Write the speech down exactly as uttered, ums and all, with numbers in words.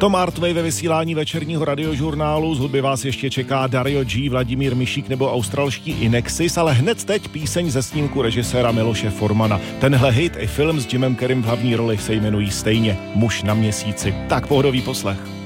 Tom Artvej ve vysílání večerního radiožurnálu, z hudby vás ještě čeká Dario G, Vladimír Mišík nebo australští Inexis, ale hned teď píseň ze snímku režiséra Miloše Formana. Tenhle hit i film s Jimem Carreym v hlavní roli se jmenují stejně Muž na měsíci. Tak pohodový poslech.